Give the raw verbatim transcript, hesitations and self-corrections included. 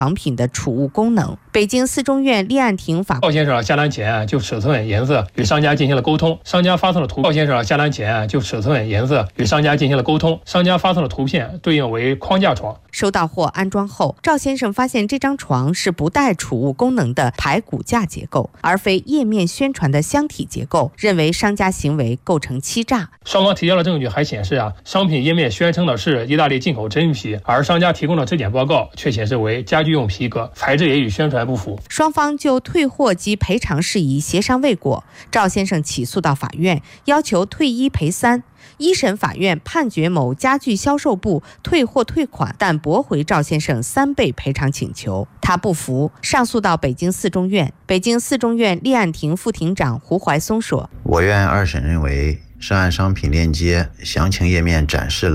仿品的储物功能。北京四中院立案庭法赵先生下单前就尺寸、颜色与商家进行了沟通，商家发送了图。赵先生下单前就尺寸、颜色与商家进行了沟通，商家发送的图片对应为框架床。 收到货安装后，赵先生发现这张床是不带储物功能的排骨架结构，而非页面宣传的箱体结构，认为商家行为构成欺诈。 双方提交的证据还显示啊，商品页面宣称的是意大利进口真皮，而商家提供的质检报告却显示为家居用皮革，材质也与宣传不符。 双方就退货及赔偿事宜协商未果，赵先生起诉到法院，要求退一赔三。一审法院判决某家具销售部退货退款，但驳回赵先生三倍赔偿请求。他不服，上诉到北京四中院。北京四中院立案庭副庭长胡怀松说：“ 我院二审认为，涉案商品链接详情页面展示了